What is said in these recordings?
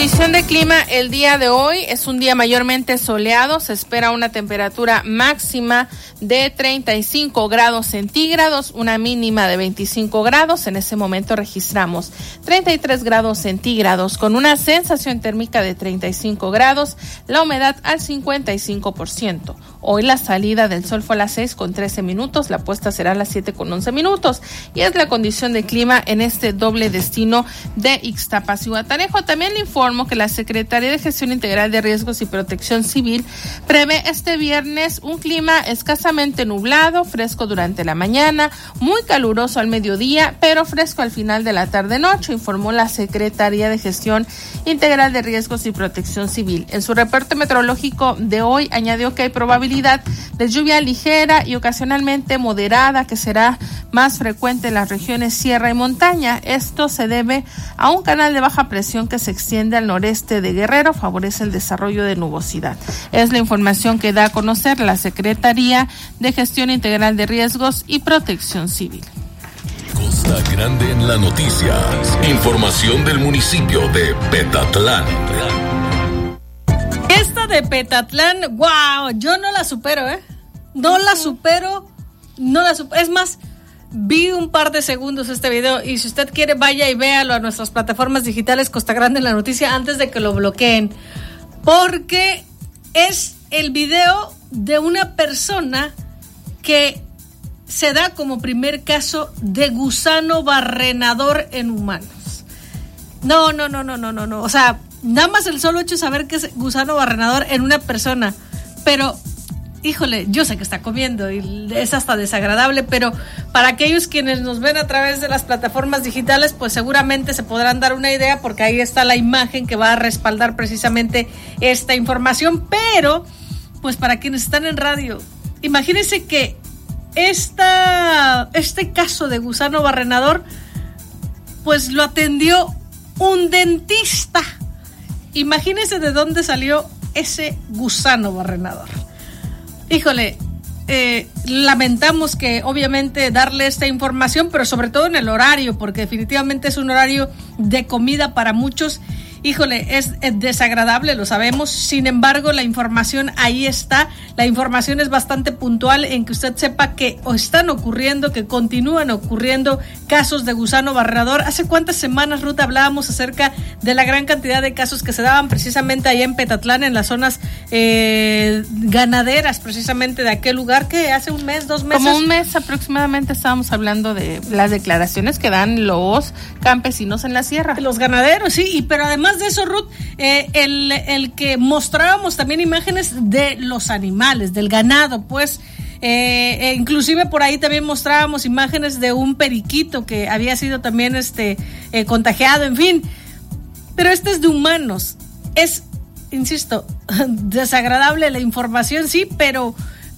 condición de clima el día de hoy es un día mayormente soleado. Se espera una temperatura máxima de 35 grados centígrados, una mínima de 25 grados. En ese momento registramos 33 grados centígrados con una sensación térmica de 35 grados, la humedad al 55%. Hoy la salida del sol fue a las 6:13, la puesta será a las 7:11 y es la condición de clima en este doble destino de Ixtapas-Zihuatanejo. También le informo que la Secretaría de Gestión Integral de Riesgos y Protección Civil prevé este viernes un clima escasamente nublado, fresco durante la mañana, muy caluroso al mediodía, pero fresco al final de la tarde-noche, informó la Secretaría de Gestión Integral de Riesgos y Protección Civil. En su reporte meteorológico de hoy añadió que hay probabilidad de lluvia ligera y ocasionalmente moderada que será más frecuente en las regiones sierra y montaña. Esto se debe a un canal de baja presión que se extiende al noreste de Guerrero, favorece el desarrollo de nubosidad. Es la información que da a conocer la Secretaría de Gestión Integral de Riesgos y Protección Civil. Costa Grande en la noticia. Información del municipio de Petatlán. Esta de Petatlán, wow, yo no la supero, No la supero. Es más, vi un par de segundos este video y si usted quiere vaya y véalo a nuestras plataformas digitales Costa Grande en la noticia antes de que lo bloqueen. Porque es el video de una persona que se da como primer caso de gusano barrenador en humanos. No. O sea, nada más el solo hecho de saber que es gusano barrenador en una persona. Pero, híjole, yo sé que está comiendo y es hasta desagradable, pero para aquellos quienes nos ven a través de las plataformas digitales, pues seguramente se podrán dar una idea porque ahí está la imagen que va a respaldar precisamente esta información. Pero, pues para quienes están en radio, imagínense que este caso de gusano barrenador, pues lo atendió un dentista. Imagínense de dónde salió ese gusano barrenador. Híjole, lamentamos que obviamente darle esta información, pero sobre todo en el horario, porque definitivamente es un horario de comida para muchos. Híjole, es desagradable, lo sabemos. Sin embargo, la información ahí está. La información es bastante puntual en que usted sepa que están ocurriendo, que continúan ocurriendo casos de gusano barrenador. ¿Hace cuántas semanas, Ruth, hablábamos acerca de la gran cantidad de casos que se daban precisamente allá en Petatlán, en las zonas ganaderas, precisamente de aquel lugar, que hace un mes, 2 meses? Como un mes aproximadamente estábamos hablando de las declaraciones que dan los campesinos en la sierra. Los ganaderos, sí, pero además de eso, Ruth, el que mostrábamos también imágenes de los animales, del ganado, pues, inclusive por ahí también mostrábamos imágenes de un periquito que había sido también contagiado, en fin, pero este es de humanos. Es, insisto, desagradable la información, sí, pero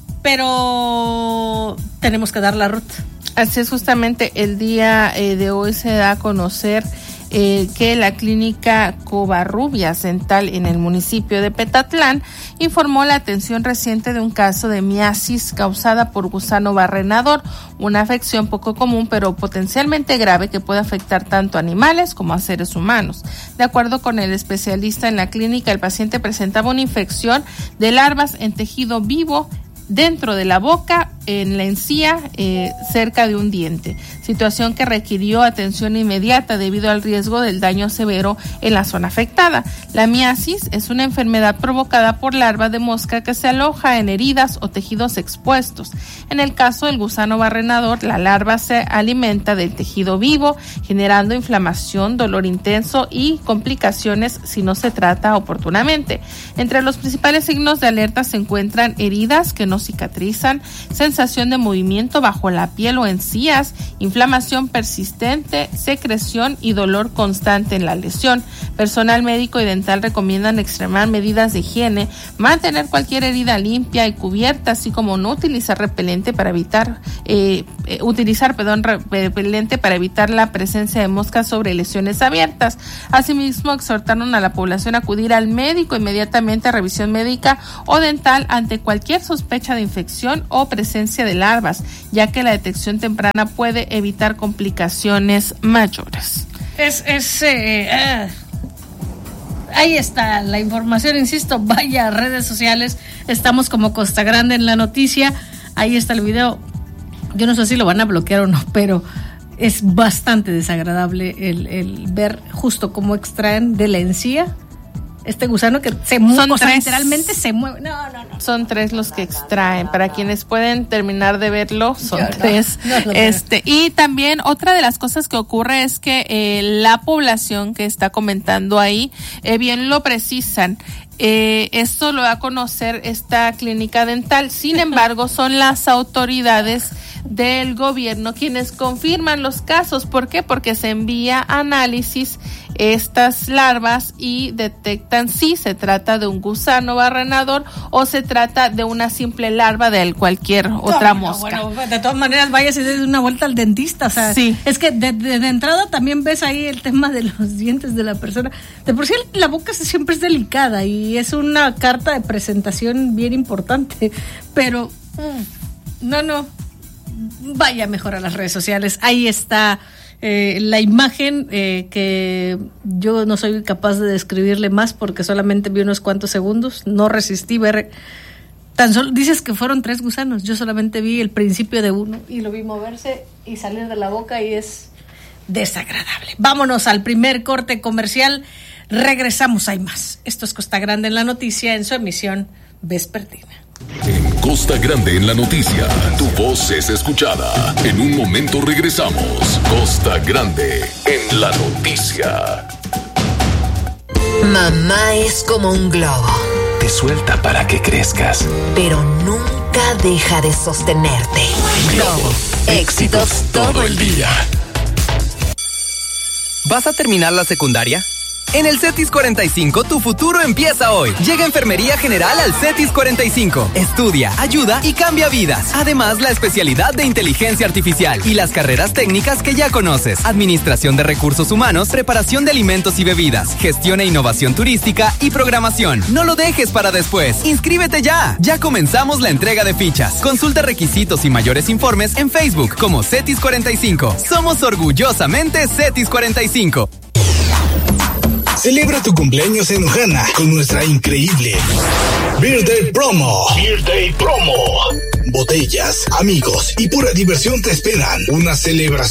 tenemos que darla, Ruth. Así es, justamente el día de hoy se da a conocer que la clínica Covarrubias Dental en el municipio de Petatlán informó la atención reciente de un caso de miasis causada por gusano barrenador, una afección poco común pero potencialmente grave que puede afectar tanto a animales como a seres humanos. De acuerdo con el especialista en la clínica, el paciente presentaba una infección de larvas en tejido vivo dentro de la boca, en la encía, cerca de un diente, situación que requirió atención inmediata debido al riesgo del daño severo en la zona afectada. La miasis es una enfermedad provocada por larvas de mosca que se aloja en heridas o tejidos expuestos. En el caso del gusano barrenador, la larva se alimenta del tejido vivo, generando inflamación, dolor intenso y complicaciones si no se trata oportunamente. Entre los principales signos de alerta se encuentran heridas que no cicatrizan, sensación de movimiento bajo la piel o encías, inflamación persistente, secreción y dolor constante en la lesión. Personal médico y dental recomiendan extremar medidas de higiene, mantener cualquier herida limpia y cubierta, así como no utilizar repelente para evitar repelente para evitar la presencia de moscas sobre lesiones abiertas. Asimismo, exhortaron a la población a acudir al médico inmediatamente a revisión médica o dental ante cualquier sospecha de infección o presencia de larvas, ya que la detección temprana puede evitar complicaciones mayores. Ahí está la información, insisto, vaya a redes sociales, estamos como Costa Grande en la noticia, ahí está el video. Yo no sé si lo van a bloquear o no, pero es bastante desagradable el ver justo cómo extraen de la encía este gusano que se mueve, o sea, literalmente se mueve. No. Son 3 los que extraen. Para quienes pueden terminar de verlo, son 3. Y también otra de las cosas que ocurre es que la población que está comentando ahí, bien lo precisan. Esto lo va a conocer esta clínica dental. Sin embargo, son las autoridades del gobierno quienes confirman los casos. ¿Por qué? Porque se envía análisis estas larvas y detectan si se trata de un gusano barrenador o se trata de una simple larva de cualquier otra mosca. Bueno, de todas maneras, vayas y des una vuelta al dentista. O sea, sí. Es que de entrada también ves ahí el tema de los dientes de la persona. De por sí la boca siempre es delicada y es una carta de presentación bien importante, pero no. Vaya mejor a las redes sociales. Ahí está la imagen que yo no soy capaz de describirle más porque solamente vi unos cuantos segundos. No resistí ver. Tan solo dices que fueron 3 gusanos. Yo solamente vi el principio de uno y lo vi moverse y salir de la boca y es desagradable. Vámonos al primer corte comercial. Regresamos, hay más. Esto es Costa Grande en la noticia en su emisión vespertina. En Costa Grande en la noticia, tu voz es escuchada. En un momento regresamos. Costa Grande en la noticia. Mamá es como un globo. Te suelta para que crezcas, pero nunca deja de sostenerte. Globo, éxitos todo el día. ¿Vas a terminar la secundaria? En el CETIS 45, tu futuro empieza hoy. Llega Enfermería General al CETIS 45. Estudia, ayuda y cambia vidas. Además, la especialidad de Inteligencia Artificial y las carreras técnicas que ya conoces. Administración de Recursos Humanos, Preparación de Alimentos y Bebidas, Gestión e Innovación Turística y Programación. No lo dejes para después. ¡Inscríbete ya! Ya comenzamos la entrega de fichas. Consulta requisitos y mayores informes en Facebook como CETIS 45. Somos orgullosamente CETIS 45. Celebra tu cumpleaños en Ojana con nuestra increíble Birthday Promo. Birthday Promo. Botellas, amigos y pura diversión te esperan. Una celebración